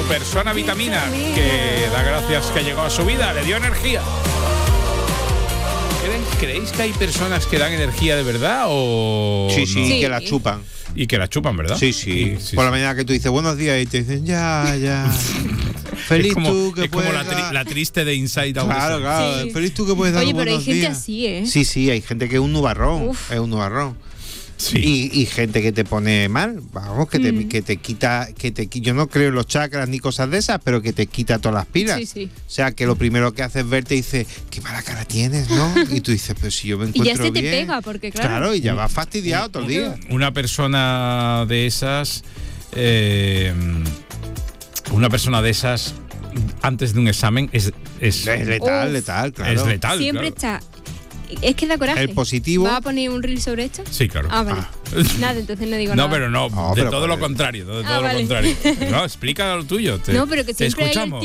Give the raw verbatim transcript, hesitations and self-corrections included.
persona vitamina, que da gracias que llegó a su vida, le dio energía. ¿Creéis que hay personas que dan energía de verdad o Sí, sí, no? sí, que la chupan. Y que la chupan, ¿verdad? Sí, sí. sí, Por sí. la mañana que tú dices buenos días y te dicen ya, ya. Feliz es como, tú que es como puedes la, tri- dar- la triste de Inside Out. Claro, claro. Sí. Feliz tú que puedes dar Oye, pero hay buenos gente días. así, ¿eh? Sí, sí, hay gente que es un nubarrón. Uf. Es un nubarrón. Sí. Y, y gente que te pone mal, vamos, que te, Mm. que te quita, que te qui- yo no creo en los chakras ni cosas de esas, pero que te quita todas las pilas. Sí, sí. O sea, que lo primero que hace es verte y dice, qué mala cara tienes, ¿no? Y tú dices, pero si yo me Y encuentro ya se te bien. pega, porque claro. Claro, y ya vas fastidiado todo el día. Una persona de esas, eh, una persona de esas, antes de un examen es es, Es letal, Uf. letal, claro. es letal. Siempre claro. está. Es que da coraje. El positivo. ¿Va a poner un reel sobre esto? Sí, claro. Ah, vale. Nada, entonces no digo No, nada. pero no, No, de pero todo puede- lo contrario, de todo Ah, lo vale. contrario. No, explica lo tuyo. Te, No, pero que te siempre hay el escuchamos.